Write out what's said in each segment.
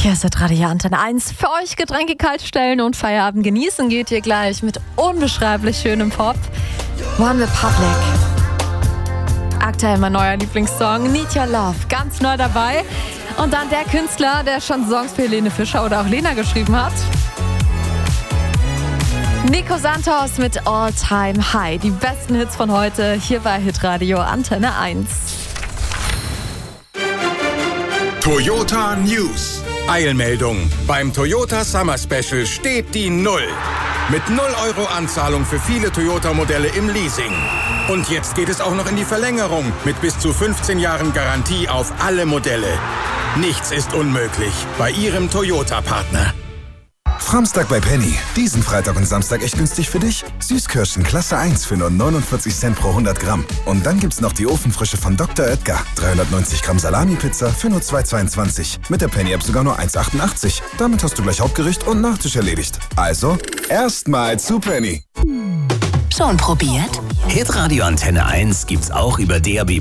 Hier ist Radio Antenne 1. Für euch Getränke kalt stellen und Feierabend genießen geht ihr gleich mit unbeschreiblich schönem Pop. One Republic. Aktuell mein neuer Lieblingssong, Need Your Love. Ganz neu dabei. Und dann der Künstler, der schon Songs für Helene Fischer oder auch Lena geschrieben hat. Nico Santos mit All Time High. Die besten Hits von heute hier bei Hitradio Antenne 1. Toyota News. Eilmeldung. Beim Toyota Summer Special steht die Null. Mit 0 € Anzahlung für viele Toyota-Modelle im Leasing. Und jetzt geht es auch noch in die Verlängerung mit bis zu 15 Jahren Garantie auf alle Modelle. Nichts ist unmöglich bei Ihrem Toyota-Partner. Samstag bei Penny. Diesen Freitag und Samstag echt günstig für dich. Süßkirschen Klasse 1 für nur 49 Cent pro 100 Gramm. Und dann gibt's noch die Ofenfrische von Dr. Oetker. 390 Gramm Salami-Pizza für nur 2,22. Mit der Penny-App sogar nur 1,88. Damit hast du gleich Hauptgericht und Nachtisch erledigt. Also, erstmal zu Penny. Schon probiert? Hitradio Antenne 1 gibt's auch über DAB+.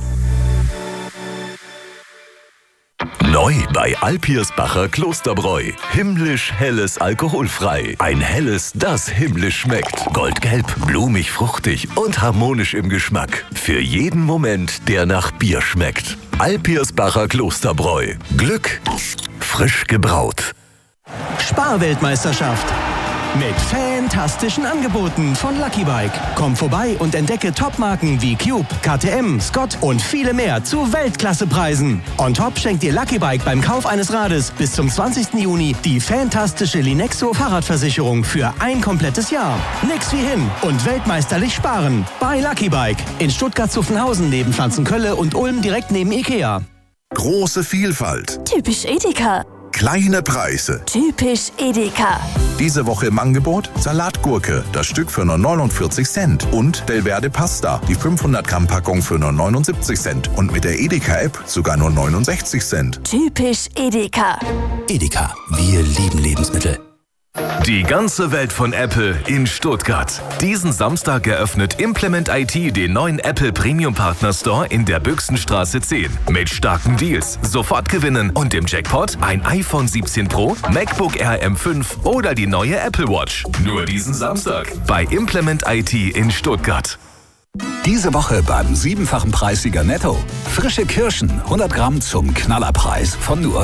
Neu bei Alpirsbacher Klosterbräu. Himmlisch helles alkoholfrei. Ein helles, das himmlisch schmeckt. Goldgelb, blumig, fruchtig und harmonisch im Geschmack. Für jeden Moment, der nach Bier schmeckt. Alpirsbacher Klosterbräu. Glück frisch gebraut. Sparweltmeisterschaft. Mit fantastischen Angeboten von Lucky Bike. Komm vorbei und entdecke Topmarken wie Cube, KTM, Scott und viele mehr zu Weltklassepreisen. On top schenkt dir Lucky Bike beim Kauf eines Rades bis zum 20. Juni die fantastische Linexo Fahrradversicherung für ein komplettes Jahr. Nix wie hin und weltmeisterlich sparen. Bei Lucky Bike in Stuttgart-Zuffenhausen neben Pflanzenkölle und Ulm direkt neben Ikea. Große Vielfalt. Typisch Edeka. Kleine Preise. Typisch Edeka. Diese Woche im Angebot Salatgurke, das Stück für nur 49 Cent. Und Delverde Pasta, die 500 Gramm Packung für nur 79 Cent. Und mit der Edeka-App sogar nur 69 Cent. Typisch Edeka. Edeka, wir lieben Lebensmittel. Die ganze Welt von Apple in Stuttgart. Diesen Samstag eröffnet Implement IT den neuen Apple Premium Partner Store in der Büchsenstraße 10. Mit starken Deals, sofort gewinnen und im Jackpot ein iPhone 17 Pro, MacBook Air M5 oder die neue Apple Watch. Nur diesen Samstag bei Implement IT in Stuttgart. Diese Woche beim 7-fachen Preissieger Netto. Frische Kirschen, 100 Gramm zum Knallerpreis von nur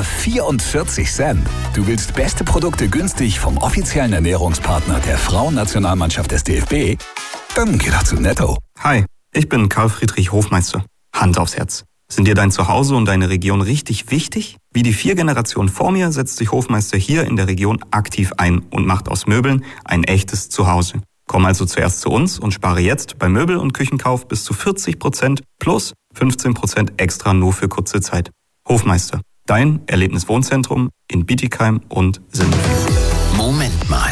44 Cent. Du willst beste Produkte günstig vom offiziellen Ernährungspartner der Frauennationalmannschaft des DFB? Dann geh doch zu Netto. Hi, ich bin Karl Friedrich Hofmeister. Hand aufs Herz. Sind dir dein Zuhause und deine Region richtig wichtig? Wie die 4 Generationen vor mir setzt sich Hofmeister hier in der Region aktiv ein und macht aus Möbeln ein echtes Zuhause. Komm also zuerst zu uns und spare jetzt bei Möbel- und Küchenkauf bis zu 40% plus 15% extra nur für kurze Zeit. Hofmeister, dein Erlebniswohnzentrum in Bietigheim und Sindelfingen. Moment mal.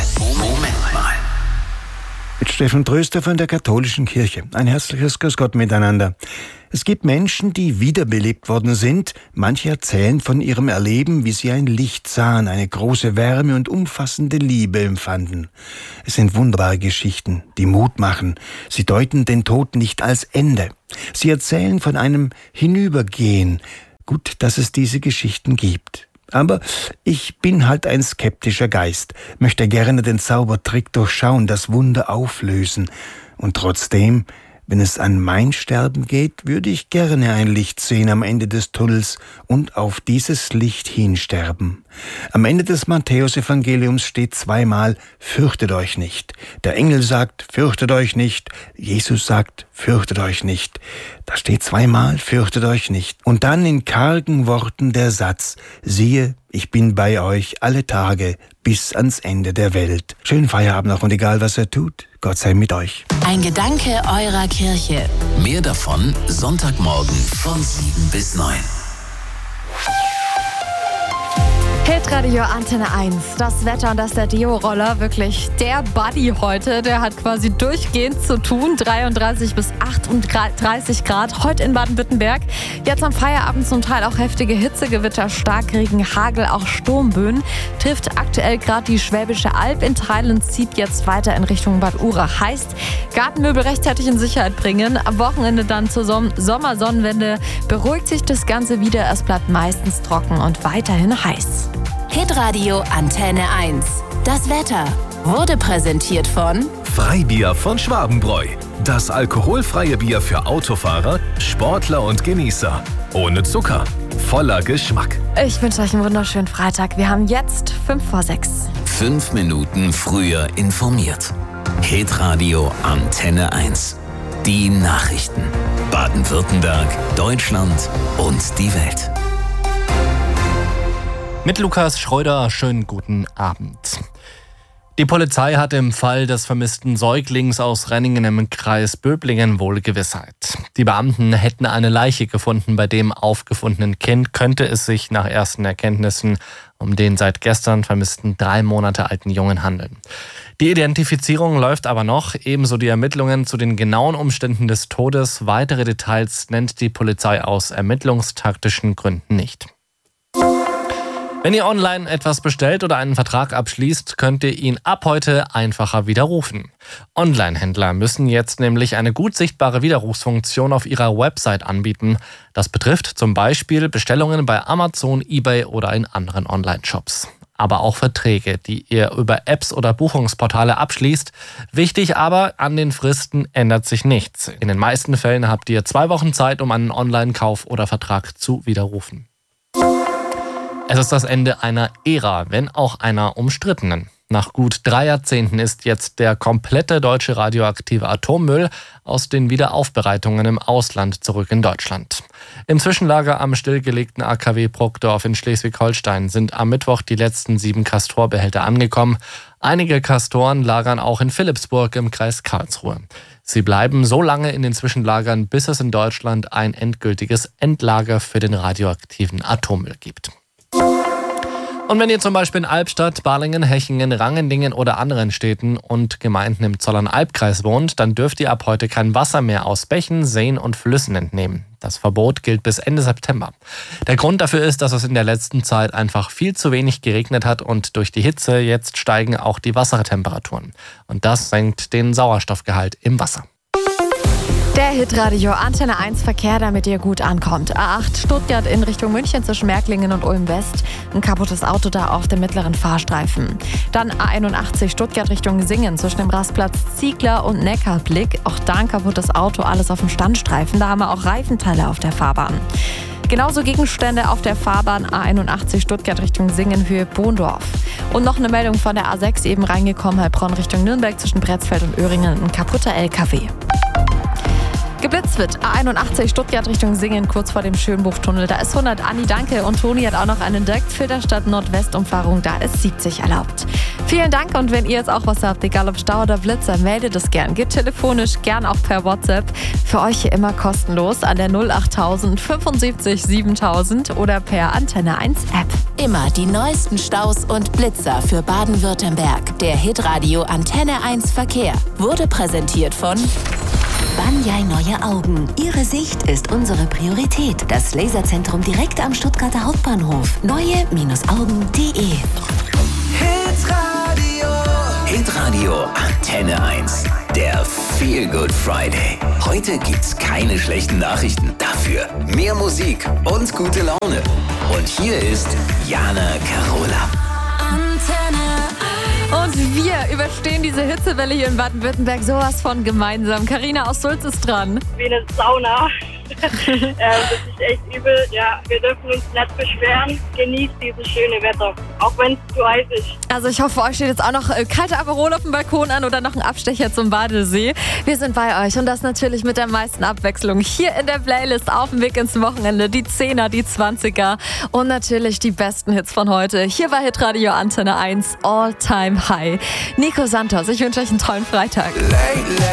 Mit Steffen Tröster von der Katholischen Kirche. Ein herzliches Grüß Gott miteinander. Es gibt Menschen, die wiederbelebt worden sind. Manche erzählen von ihrem Erleben, wie sie ein Licht sahen, eine große Wärme und umfassende Liebe empfanden. Es sind wunderbare Geschichten, die Mut machen. Sie deuten den Tod nicht als Ende. Sie erzählen von einem Hinübergehen. Gut, dass es diese Geschichten gibt. Aber ich bin halt ein skeptischer Geist, möchte gerne den Zaubertrick durchschauen, das Wunder auflösen. Und trotzdem, wenn es an mein Sterben geht, würde ich gerne ein Licht sehen am Ende des Tunnels und auf dieses Licht hinsterben. Am Ende des Matthäus-Evangeliums steht zweimal, fürchtet euch nicht. Der Engel sagt, fürchtet euch nicht. Jesus sagt, fürchtet euch nicht. Da steht zweimal, fürchtet euch nicht. Und dann in kargen Worten der Satz, siehe, ich bin bei euch alle Tage bis ans Ende der Welt. Schönen Feierabend noch und egal was er tut, Gott sei mit euch. Ein Gedanke eurer Kirche. Mehr davon Sonntagmorgen von 7 bis 9. Hitradio Antenne 1. Das Wetter und das der Deo-Roller. Wirklich der Buddy heute. Der hat quasi durchgehend zu tun. 33 bis 38 Grad. Heute in Baden-Württemberg. Jetzt am Feierabend zum Teil auch heftige Hitzegewitter, Starkregen, Hagel, auch Sturmböen. Trifft aktuell gerade die Schwäbische Alb. In Teilen zieht jetzt weiter in Richtung Bad Urach. Heißt, Gartenmöbel rechtzeitig in Sicherheit bringen. Am Wochenende dann zur Sommersonnenwende beruhigt sich das Ganze wieder. Es bleibt meistens trocken und weiterhin heiß. Hitradio Antenne 1. Das Wetter wurde präsentiert von Freibier von Schwabenbräu. Das alkoholfreie Bier für Autofahrer, Sportler und Genießer. Ohne Zucker, voller Geschmack. Ich wünsche euch einen wunderschönen Freitag. Wir haben jetzt 5:06. 5 Minuten früher informiert. Hitradio Antenne 1. Die Nachrichten. Baden-Württemberg, Deutschland und die Welt. Mit Lukas Schreuder, schönen guten Abend. Die Polizei hat im Fall des vermissten Säuglings aus Renningen im Kreis Böblingen wohl Gewissheit. Die Beamten hätten eine Leiche gefunden. Bei dem aufgefundenen Kind könnte es sich nach ersten Erkenntnissen um den seit gestern vermissten 3 Monate alten Jungen handeln. Die Identifizierung läuft aber noch, ebenso die Ermittlungen zu den genauen Umständen des Todes. Weitere Details nennt die Polizei aus ermittlungstaktischen Gründen nicht. Wenn ihr online etwas bestellt oder einen Vertrag abschließt, könnt ihr ihn ab heute einfacher widerrufen. Online-Händler müssen jetzt nämlich eine gut sichtbare Widerrufsfunktion auf ihrer Website anbieten. Das betrifft zum Beispiel Bestellungen bei Amazon, eBay oder in anderen Online-Shops. Aber auch Verträge, die ihr über Apps oder Buchungsportale abschließt. Wichtig aber, an den Fristen ändert sich nichts. In den meisten Fällen habt ihr 2 Wochen Zeit, um einen Online-Kauf oder Vertrag zu widerrufen. Es ist das Ende einer Ära, wenn auch einer umstrittenen. Nach gut 3 Jahrzehnten ist jetzt der komplette deutsche radioaktive Atommüll aus den Wiederaufbereitungen im Ausland zurück in Deutschland. Im Zwischenlager am stillgelegten AKW Bruckdorf in Schleswig-Holstein sind am Mittwoch die letzten 7 Castor-Behälter angekommen. Einige Castoren lagern auch in Philippsburg im Kreis Karlsruhe. Sie bleiben so lange in den Zwischenlagern, bis es in Deutschland ein endgültiges Endlager für den radioaktiven Atommüll gibt. Und wenn ihr zum Beispiel in Albstadt, Balingen, Hechingen, Rangendingen oder anderen Städten und Gemeinden im Zollernalbkreis wohnt, dann dürft ihr ab heute kein Wasser mehr aus Bächen, Seen und Flüssen entnehmen. Das Verbot gilt bis Ende September. Der Grund dafür ist, dass es in der letzten Zeit einfach viel zu wenig geregnet hat und durch die Hitze jetzt steigen auch die Wassertemperaturen. Und das senkt den Sauerstoffgehalt im Wasser. Der Hitradio Antenne 1 Verkehr, damit ihr gut ankommt. A8 Stuttgart in Richtung München zwischen Märklingen und Ulm West. Ein kaputtes Auto da auf dem mittleren Fahrstreifen. Dann A81 Stuttgart Richtung Singen zwischen dem Rastplatz Ziegler und Neckarblick. Auch da ein kaputtes Auto, alles auf dem Standstreifen. Da haben wir auch Reifenteile auf der Fahrbahn. Genauso Gegenstände auf der Fahrbahn A81 Stuttgart Richtung Singen, Höhe Bohndorf. Und noch eine Meldung von der A6 eben reingekommen, Heilbronn Richtung Nürnberg zwischen Bretzfeld und Öhringen. Ein kaputter LKW. Geblitzt wird A81 Stuttgart Richtung Singen, kurz vor dem Schönbuchtunnel. Da ist 100. Anni, danke. Und Toni hat auch noch einen Direktfilter statt Nordwestumfahrung. Da ist 70 erlaubt. Vielen Dank. Und wenn ihr jetzt auch was habt, egal ob Stau oder Blitzer, meldet es gern. Geht telefonisch, gern auch per WhatsApp. Für euch hier immer kostenlos an der 08000 75 7000 oder per Antenne 1 App. Immer die neuesten Staus und Blitzer für Baden-Württemberg. Der Hitradio Antenne 1 Verkehr wurde präsentiert von Banyai Neue Augen. Ihre Sicht ist unsere Priorität. Das Laserzentrum direkt am Stuttgarter Hauptbahnhof. Neue-Augen.de. Hitradio Antenne 1. Der Feel Good Friday. Heute gibt's keine schlechten Nachrichten. Dafür mehr Musik und gute Laune. Und hier ist Jana Carola. Und wir überstehen diese Hitzewelle hier in Baden-Württemberg sowas von gemeinsam. Carina aus Sulz ist dran. Wie eine Sauna. Das ist echt übel. Ja, wir dürfen uns nicht beschweren. Genießt dieses schöne Wetter, auch wenn es zu heiß ist. Also ich hoffe, euch steht jetzt auch noch kalter Aperol auf dem Balkon an oder noch ein Abstecher zum Badesee. Wir sind bei euch und das natürlich mit der meisten Abwechslung. Hier in der Playlist auf dem Weg ins Wochenende. Die 10er, die 20er und natürlich die besten Hits von heute. Hier war Hitradio Antenne 1 All Time High. Nico Santos, ich wünsche euch einen tollen Freitag.